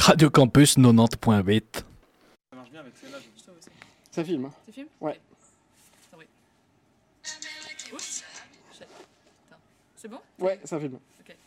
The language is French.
Radio Campus 90.8. Ça marche bien avec celle-là. Je trouve aussi. Ça filme. Tu filmes? Ouais. Attends, oui. Oups. Attends. C'est bon? Ouais, ça filme. Ok.